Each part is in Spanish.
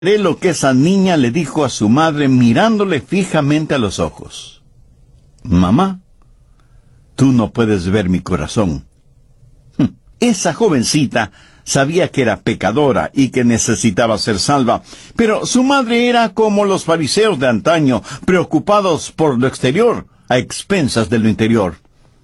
Ve lo que esa niña le dijo a su madre mirándole fijamente a los ojos. Mamá, tú no puedes ver mi corazón. Esa jovencita sabía que era pecadora y que necesitaba ser salva, pero su madre era como los fariseos de antaño, preocupados por lo exterior, a expensas de lo interior.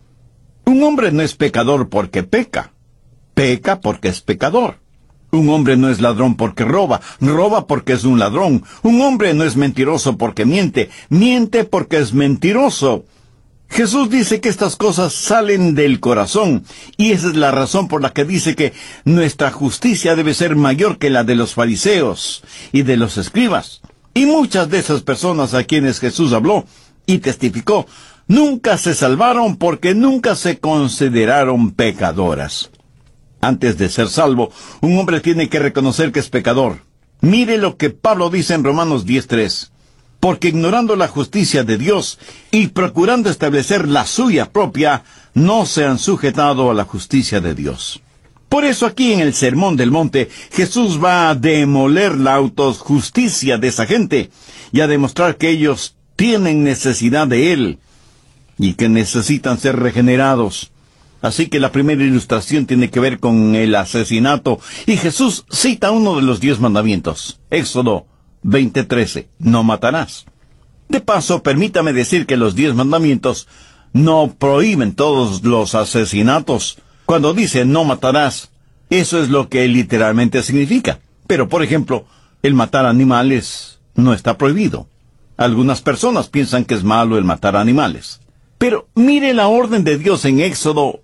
Un hombre no es pecador porque peca, peca porque es pecador. Un hombre no es ladrón porque roba, roba porque es un ladrón. Un hombre no es mentiroso porque miente, miente porque es mentiroso. Jesús dice que estas cosas salen del corazón, y esa es la razón por la que dice que nuestra justicia debe ser mayor que la de los fariseos y de los escribas. Y muchas de esas personas a quienes Jesús habló y testificó, nunca se salvaron porque nunca se consideraron pecadoras. Antes de ser salvo, un hombre tiene que reconocer que es pecador. Mire lo que Pablo dice en Romanos 10:3. Porque ignorando la justicia de Dios y procurando establecer la suya propia, no se han sujetado a la justicia de Dios. Por eso aquí en el Sermón del Monte, Jesús va a demoler la autojusticia de esa gente y a demostrar que ellos tienen necesidad de Él y que necesitan ser regenerados. Así que la primera ilustración tiene que ver con el asesinato, y Jesús cita uno de los 10 mandamientos. Éxodo 20:13, no matarás. De paso, permítame decir que los 10 mandamientos no prohíben todos los asesinatos. Cuando dice no matarás, eso es lo que literalmente significa. Pero, por ejemplo, el matar animales no está prohibido. Algunas personas piensan que es malo el matar animales. Pero mire la orden de Dios en Éxodo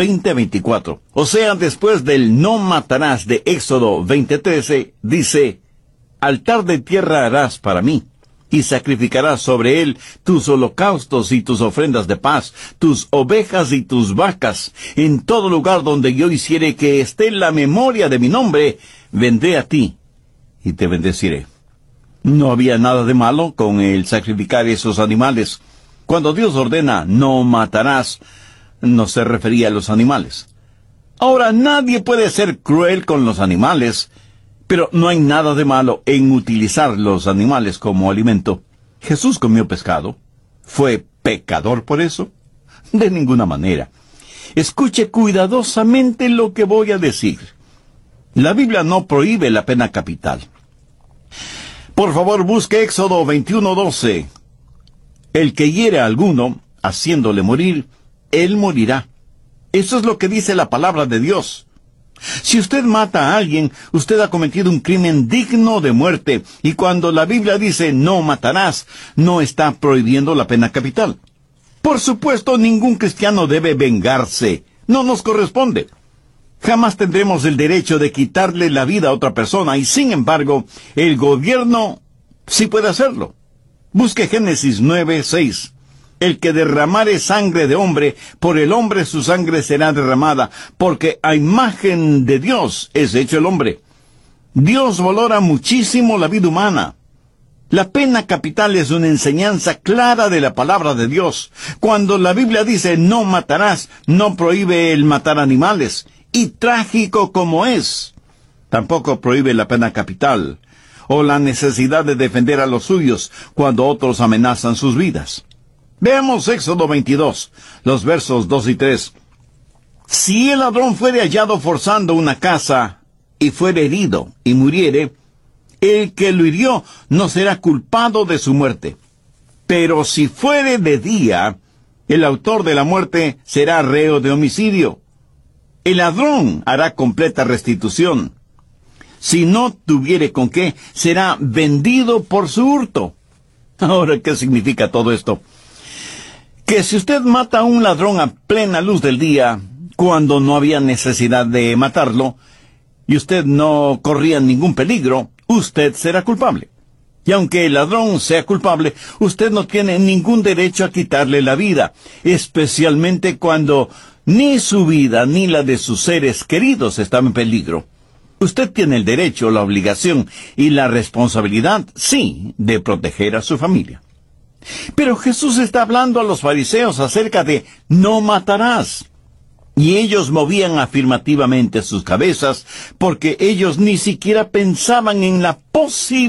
20:24. O sea, después del no matarás de Éxodo 20:13, dice: altar de tierra harás para mí, y sacrificarás sobre él tus holocaustos y tus ofrendas de paz, tus ovejas y tus vacas. En todo lugar donde yo hiciere que esté la memoria de mi nombre, vendré a ti y te bendeciré. No había nada de malo con el sacrificar esos animales. Cuando Dios ordena no matarás, no se refería a los animales. Ahora, nadie puede ser cruel con los animales, pero no hay nada de malo en utilizar los animales como alimento. ¿Jesús comió pescado? ¿Fue pecador por eso? De ninguna manera. Escuche cuidadosamente lo que voy a decir. La Biblia no prohíbe la pena capital. Por favor, busque Éxodo 21:12. El que hiere a alguno, haciéndole morir, él morirá. Eso es lo que dice la palabra de Dios. Si usted mata a alguien, usted ha cometido un crimen digno de muerte, y cuando la Biblia dice no matarás, no está prohibiendo la pena capital. Por supuesto, ningún cristiano debe vengarse. No nos corresponde. Jamás tendremos el derecho de quitarle la vida a otra persona, y sin embargo, el gobierno sí puede hacerlo. Busque Génesis 9:6. El que derramare sangre de hombre, por el hombre su sangre será derramada, porque a imagen de Dios es hecho el hombre. Dios valora muchísimo la vida humana. La pena capital es una enseñanza clara de la palabra de Dios. Cuando la Biblia dice no matarás, no prohíbe el matar animales. Y trágico como es, tampoco prohíbe la pena capital, o la necesidad de defender a los suyos cuando otros amenazan sus vidas. Veamos Éxodo 22, los versos 2 y 3. Si el ladrón fuere hallado forzando una casa, y fuere herido, y muriere, el que lo hirió no será culpado de su muerte. Pero si fuere de día, el autor de la muerte será reo de homicidio. El ladrón hará completa restitución. Si no tuviere con qué, será vendido por su hurto. Ahora, ¿qué significa todo esto? Que si usted mata a un ladrón a plena luz del día, cuando no había necesidad de matarlo, y usted no corría ningún peligro, usted será culpable. Y aunque el ladrón sea culpable, usted no tiene ningún derecho a quitarle la vida, especialmente cuando ni su vida ni la de sus seres queridos están en peligro. Usted tiene el derecho, la obligación y la responsabilidad, sí, de proteger a su familia. Pero Jesús está hablando a los fariseos acerca de no matarás. Y ellos movían afirmativamente sus cabezas porque ellos ni siquiera pensaban en la posibilidad